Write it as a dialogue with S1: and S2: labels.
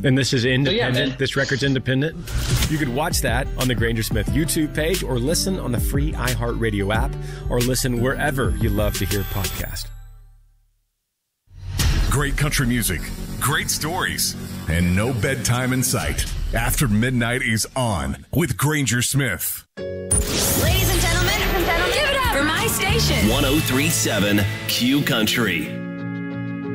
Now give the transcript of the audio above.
S1: And this is independent? This record's independent? You could watch that on the Granger Smith YouTube page or listen on the free iHeartRadio app or listen wherever you love to hear podcasts.
S2: Great country music, great stories, and no bedtime in sight. After Midnight is on with Granger Smith.
S3: Ladies and gentlemen, give it up for my station.
S4: 103.7 Q Country.